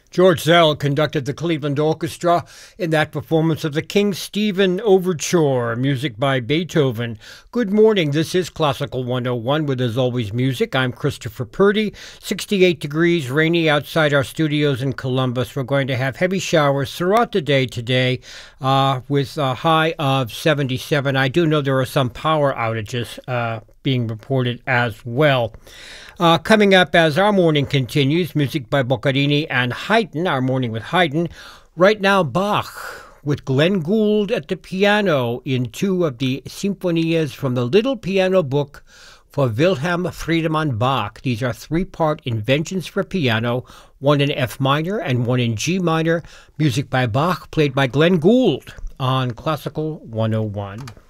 George Zell conducted the Cleveland Orchestra in that performance of the King Stephen Overture, music by Beethoven. Good morning, this is Classical 101, where there's always music. I'm Christopher Purdy. 68 degrees, rainy outside our studios in Columbus. We're going to have heavy showers throughout the day today with a high of 77. I do know there are some power outages being reported as well. Coming up as our morning continues, music by Boccherini and Haydn, our morning with Haydn. Right now, Bach with Glenn Gould at the piano in two of the sinfonias from the Little Piano Book for Wilhelm Friedemann Bach. These are three-part inventions for piano, one in F minor and one in G minor. Music by Bach, played by Glenn Gould on Classical 101.